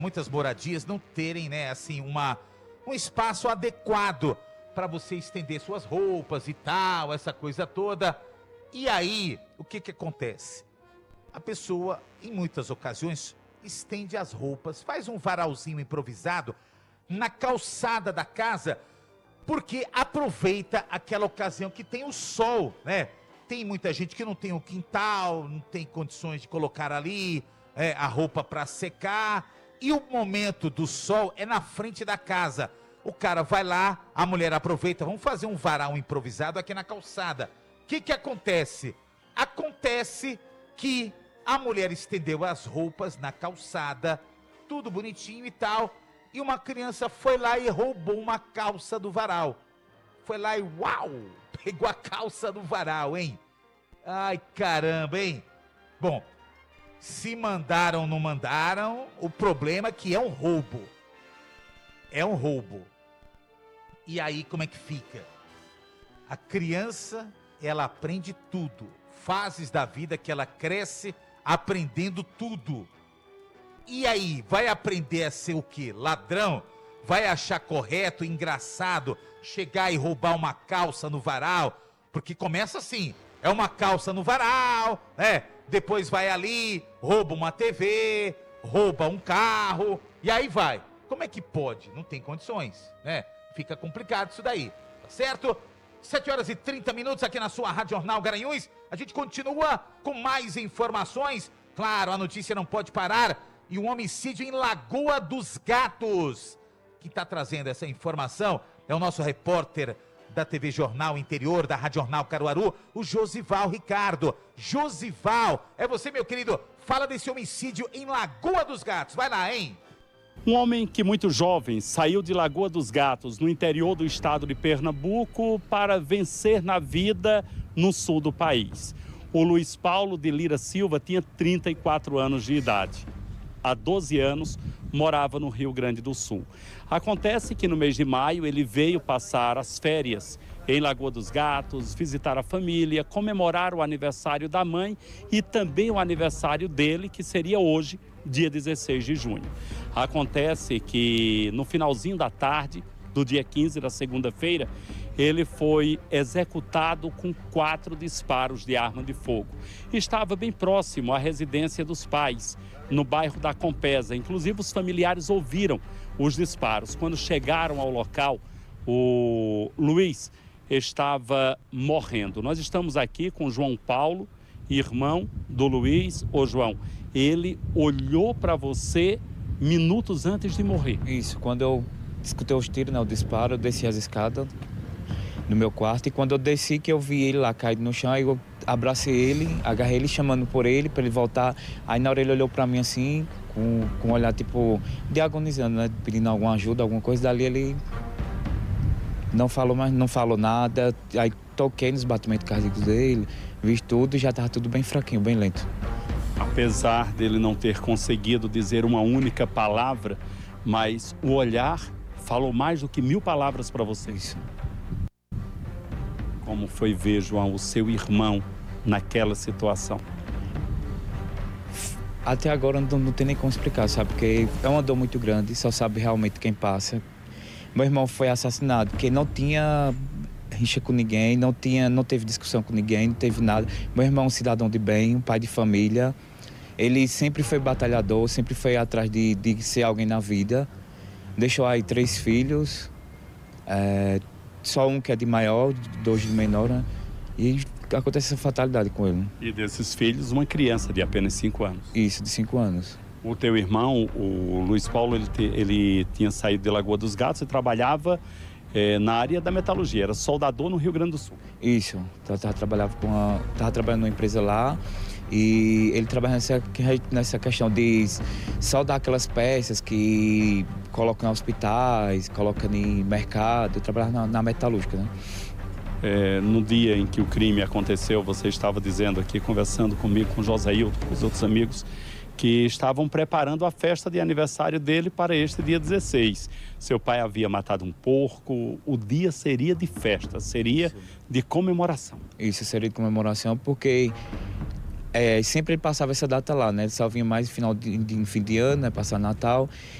muitas moradias não terem, né, assim, um espaço adequado para você estender suas roupas e tal, essa coisa toda. E aí, o que que acontece? A pessoa, em muitas ocasiões, estende as roupas, faz um varalzinho improvisado na calçada da casa, porque aproveita aquela ocasião que tem o sol, né? Tem muita gente que não tem um quintal, não tem condições de colocar ali a roupa para secar, e o momento do sol é na frente da casa. O cara vai lá, a mulher aproveita, vamos fazer um varal improvisado aqui na calçada. O que que acontece? Acontece que a mulher estendeu as roupas na calçada, tudo bonitinho e tal, e uma criança foi lá e roubou uma calça do varal. Foi lá e uau, pegou a calça do varal, hein? Ai, caramba, hein? Bom, se mandaram ou não mandaram, o problema é que é um roubo. É um roubo. E aí, como é que fica? A criança, ela aprende tudo. Fases da vida que ela cresce aprendendo tudo. E aí, vai aprender a ser o quê? Ladrão? Vai achar correto, engraçado, chegar e roubar uma calça no varal? Porque começa assim, é uma calça no varal, né? Depois vai ali, rouba uma TV, rouba um carro, e aí vai. Como é que pode? Não tem condições, né? Fica complicado isso daí, tá certo? 7h30 aqui na sua Rádio Jornal Garanhuns. A gente continua com mais informações. Claro, a notícia não pode parar. E um homicídio em Lagoa dos Gatos. Quem está trazendo essa informação é o nosso repórter da TV Jornal Interior, da Rádio Jornal Caruaru, o Josival Ricardo. Josival, é você, meu querido. Fala desse homicídio em Lagoa dos Gatos. Vai lá, hein? Um homem que muito jovem saiu de Lagoa dos Gatos, no interior do estado de Pernambuco, para vencer na vida no sul do país. O Luiz Paulo de Lira Silva tinha 34 anos de idade. Há 12 anos, morava no Rio Grande do Sul. Acontece que no mês de maio ele veio passar as férias em Lagoa dos Gatos, visitar a família, comemorar o aniversário da mãe e também o aniversário dele, que seria hoje, dia 16 de junho. Acontece que no finalzinho da tarde, do dia 15 da segunda-feira, ele foi executado com 4 disparos de arma de fogo. Estava bem próximo à residência dos pais, no bairro da Compesa. Inclusive, os familiares ouviram os disparos. Quando chegaram ao local, o Luiz estava morrendo. Nós estamos aqui com o João Paulo, irmão do Luiz. Ô, João, ele olhou para você minutos antes de morrer. Isso, quando eu escutei os tiros, né, o disparo, eu desci as escadas no meu quarto, e quando eu desci, que eu vi ele lá caído no chão, aí eu abracei ele, agarrei ele, chamando por ele, para ele voltar. Aí na hora ele olhou para mim assim, com um olhar tipo de agonizando, né, pedindo alguma ajuda, alguma coisa. Dali ele não falou mais, não falou nada. Aí toquei nos batimentos cardíacos dele, vi tudo e já estava tudo bem fraquinho, bem lento. Apesar dele não ter conseguido dizer uma única palavra, mas o olhar falou mais do que 1000 palavras para vocês. Como foi ver, João, o seu irmão naquela situação? Até agora não tem nem como explicar, sabe? Porque é uma dor muito grande, só sabe realmente quem passa. Meu irmão foi assassinado porque não tinha rixa com ninguém, não teve discussão com ninguém, não teve nada. Meu irmão é um cidadão de bem, um pai de família. Ele sempre foi batalhador, sempre foi atrás de ser alguém na vida. Deixou aí 3 filhos, só um que é de maior, 2 de menor, né? E acontece essa fatalidade com ele. E desses filhos, uma criança de apenas 5 anos. Isso, de 5 anos. O teu irmão, o Luiz Paulo, ele tinha saído de Lagoa dos Gatos e trabalhava na área da metalurgia, era soldador no Rio Grande do Sul. Isso, tava trabalhando numa empresa lá, e ele trabalha nessa questão de soldar aquelas peças que colocam em hospitais, colocam em mercado. Eu trabalhava na metalúrgica, né? No dia em que o crime aconteceu, você estava dizendo aqui, conversando comigo, com o Josailton, com os outros amigos, que estavam preparando a festa de aniversário dele para este dia 16. Seu pai havia matado um porco, o dia seria de festa, seria de comemoração. Isso, seria de comemoração, porque sempre ele passava essa data lá, né? Ele só vinha mais no final de fim de ano, né? Passar Natal.